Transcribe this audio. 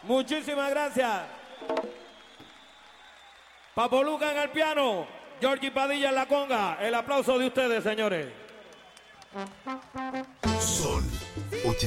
Muchísimas gracias. Papo Luca en el piano, Georgie Padilla en la conga. El aplauso de ustedes, señores. Sol 80.